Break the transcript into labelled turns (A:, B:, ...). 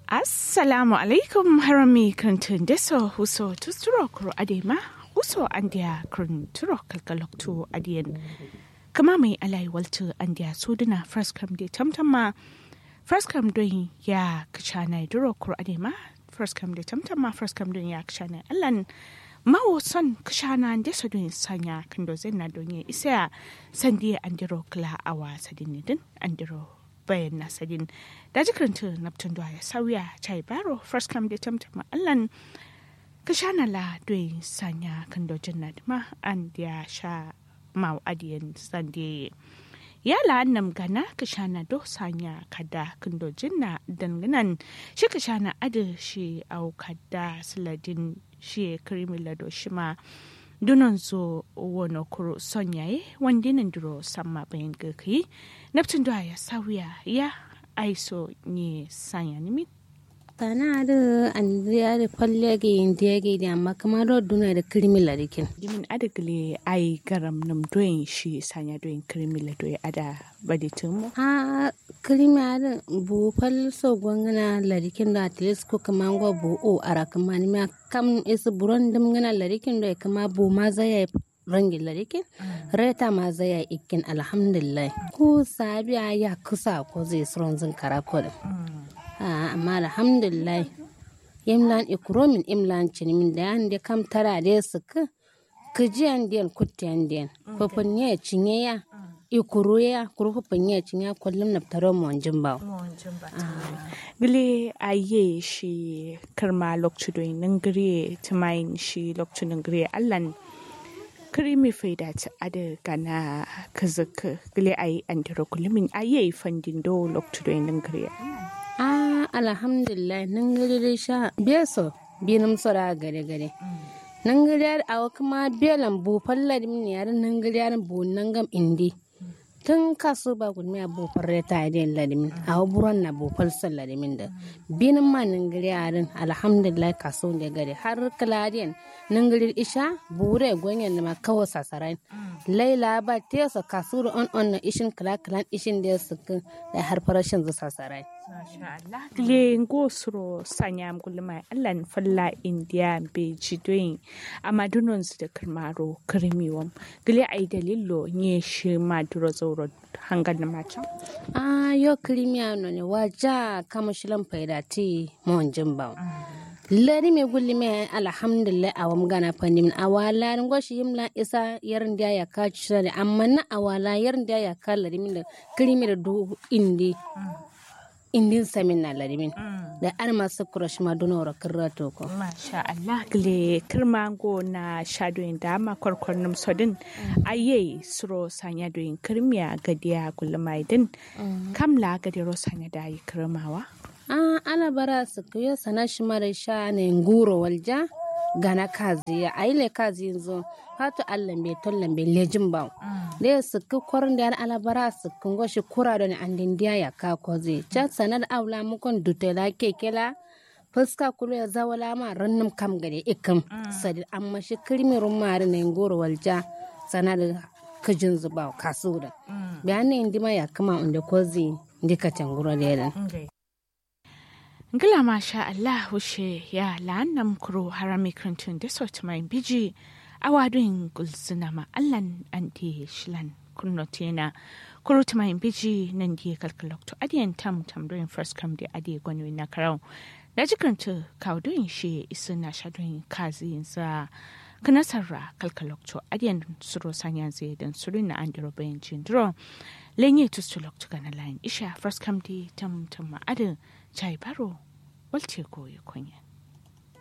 A: Assalamu alaikum harami krantun deso huso tusturo kuro adema huso andia kranturo kalkaloktu adien kama mai alai waltu andia suduna first come de tamtama first come doing ya kachana duro kuro adema first come de tamtama first come doing ya kachana allan mawo son kashana deso doing sanya kando zenna donye isa sandia andiro kla awa sadinidin andiro bayan nasadin da jikaranta naptun da ya sauya chai baro first come da tamtama allan ka shana la doi sanya kan dojin na ma an ya sha mau adiyan sande ya la annam gana ka shana do sanya kada kan dojin na danganan shi ka shana ada shi au kada saladin shi krimila do shima dunan zo wono kuro sonyaye wanda nan duro samma bayan gaki naptun da ya sauya ya aiso ni sanya nimi
B: kana da andriya da falle ga indiya ga da amma kamar da duna da krimila dikin
A: jimin adagle ai garam nam doyin shi sanya doyin krimila doyi ada baditin mu
B: ha krimila da bu fal so gwangana ladikin da atles ko kaman go bu o ara kaman ma kam is buron dum ngana ladikin da kama bu ma zai rangin ladikin reta ma zai ikin alhamdulillah ko sabiya ya kusa ko zai suron zin karakol amma alhamdulillah imlan ikromin imlan cinimin da yan da kam tara da su ka jiyan den kutiyan den fafin ya cinye ya ikuru ya kuru fafin ya cinye kullum na taro monjin ba
A: gile aye shi karma lokcu doyin nan gire tumayin shi lokcu nan gire allan krimi faida ta ada gana kazaka gile ayi andiro kullumin aye fandin do lokcu doyin nan gire
B: alhamdulillah nan gari sha beso binum sora gare gare nan gari awa kuma belan bu fallar min yaran nan gari bu nan gam indi tun kaso ba gudmi abu farre ta da ladimin awa buran na bu falsar ladimin da binum ma nan gari yaran alhamdulillah kaso da gari har kaladiyan nan gari isha bure gonyan ma kawo sasarai laila ba tesa kaso on na ishin kala ishin da su da har farashin zu sasarai
A: Masha Allah. Gile ngosro sanyam gulma allan falla India be jidoyin amadunon su da kirmaro kirmiwam. Gile ai dalilo nye shi maduro zauro hangan na macam.
B: Yo kirmiya no ne waja kama shilan faida ti monjin ba. Lari me gulli me alhamdulillah awam gana fandim awala ngoshi yimla isa yarin da ya ka shira amma na awala yarin da ya ka lari min da kirmi da du indi. Indin samin na larimin da an masu kurash maduna wa kirrato ko
A: masha Allah gile kirmango na shadoyin da ma kwarkwarnum sodin aye suro sanya doyin kirmiya gadiya gulmaidin kamla gadiro sanya da yi kirmawa
B: ana bara su kuyo sana shi mara sha ne nguro walja gana kazi ya aile kazi yanzu hatu allan bai tollan bai lejin ba da ya suka kwarin da alabara su kan goshi kura da andin diya ya ka koze can sanar aula mukon dutela kekela fuska kulu ya zawala ma rannum kam gade ikam sadi amma shi kirmirin mari na ngoro walja sanar kajin zuba kasu da bayanin indima ya kama inda koze ndika tangura da yalan
A: Ngila masha Allah wushe ya la'annam kuro harami krantun da sauti mai biji a wadun gulzuna ma Allahn anti shilan kunnotena kuro ta mai biji nan di kalkalokto adiyan tam doing first come da adiye gwanwe na karau da jikanta kawdoyin shi isu na shadoyin kazi za kanasarra kalkalokto adiyan suro sanya zai dan suru na andiro bayan jindiro lenye tustulokto gana layin isha first come da tam ma adin chai baro walce koyi kunya